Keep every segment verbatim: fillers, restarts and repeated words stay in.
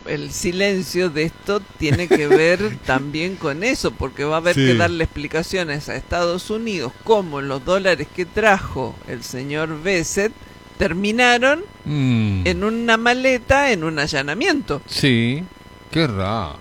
el silencio de esto tiene que ver también con eso, porque va a haber Sí. que darle explicaciones a Estados Unidos cómo los dólares que trajo el señor Bessett terminaron Mm. en una maleta en un allanamiento. Sí, qué raro.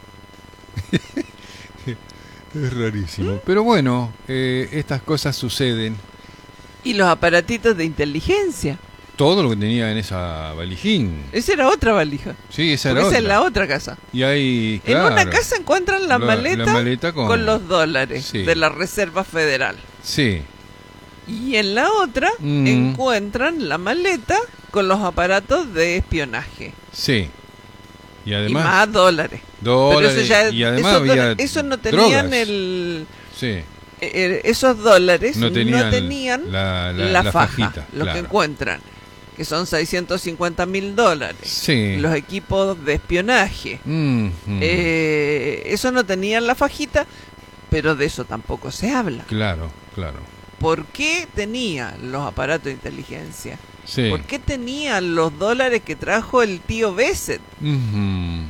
Es rarísimo. Pero bueno, eh, estas cosas suceden. Y los aparatitos de inteligencia. Todo lo que tenía en esa valijín. Esa era otra valija. Sí, esa Porque era esa otra. es la otra casa. Y ahí, claro, En una casa encuentran la, la- maleta, la maleta con- con los dólares Sí. de la Reserva Federal. Sí. Y en la otra Mm. encuentran la maleta con los aparatos de espionaje. Sí. Y Y además, más dólares. dólares. Pero eso ya, y además esos había dólares- eso no tenían drogas. el... Sí. eh, esos dólares No no tenían tenían, la- la, la- la faja, fajita, lo claro. que encuentran, que son seiscientos cincuenta mil dólares. Sí. Los equipos de espionaje. Mm, mm. Eh, eso no tenían la fajita, pero de eso tampoco se habla. Claro, claro. ¿Por qué tenían los aparatos de inteligencia? Sí. ¿Por qué tenían los dólares que trajo el tío Bessett? Mhm.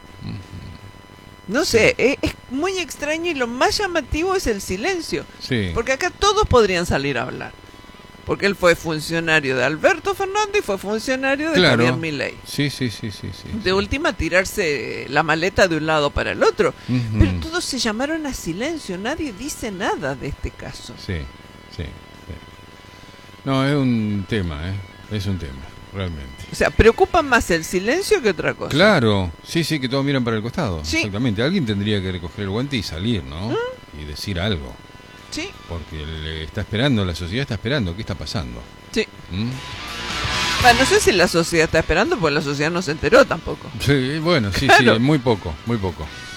No sé, es, es muy extraño y lo más llamativo es el silencio. Sí. Porque acá todos podrían salir a hablar. Porque él fue funcionario de Alberto Fernández y fue funcionario de Claro. Javier Milei. Sí, sí, sí, sí, sí. De última, tirarse la maleta de un lado para el otro. Ujú. Pero todos se llamaron a silencio, nadie dice nada de este caso. Sí, sí, sí. No, es un tema, ¿eh? Es un tema, realmente. O sea, preocupa más el silencio que otra cosa. Claro, sí, sí, que todos miran para el costado. Sí. Exactamente. Alguien tendría que recoger el guante y salir, ¿no? Y decir algo. Sí, Porque le está esperando, la sociedad está esperando. ¿Qué está pasando? sí. ¿Mm? Bueno, no sé si la sociedad está esperando, porque la sociedad no se enteró tampoco. Sí, bueno, sí, Claro. sí, muy poco, muy poco.